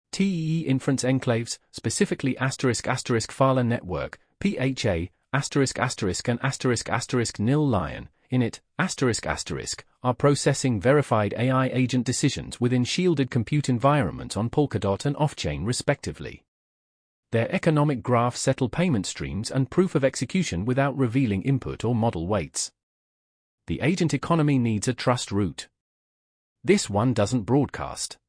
TEE inference enclaves, specifically ***Fala network, PHA, ***and ***nil Lion, init, ***, are processing verified AI agent decisions within shielded compute environments on Polkadot and off-chain respectively. Their economic graphs settle payment streams and proof of execution without revealing input or model weights. The agent economy needs a trust root. This one doesn't broadcast.